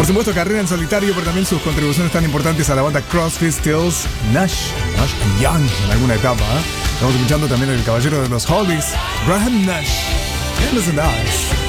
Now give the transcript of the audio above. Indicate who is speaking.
Speaker 1: Por supuesto, carrera en solitario, pero también sus contribuciones tan importantes a la banda Crosby, Stills, Nash and Young en alguna etapa. Estamos escuchando también el caballero de los Hollies, Graham Nash. Endless and Eyes.